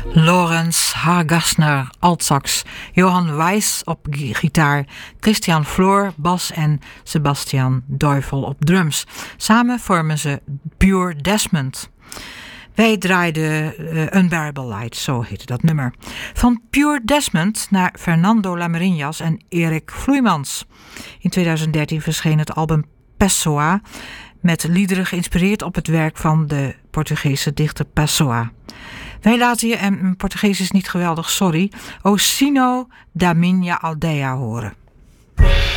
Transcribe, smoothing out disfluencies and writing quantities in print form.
Lorenz Hargassner altsax, Johan Weiss op gitaar, Christian Floor bas en Sebastian Duivel op drums. Samen vormen ze Pure Desmond. Wij draaiden Unbearable Light, zo heette dat nummer. Van Pure Desmond naar Fernando Lamariñas en Erik Vloeimans. In 2013 verscheen het album Pessoa, met liederen geïnspireerd op het werk van de Portugese dichter Pessoa. Wij laten je, en mijn Portugees is niet geweldig, sorry, O Sino da Minha Aldeia horen.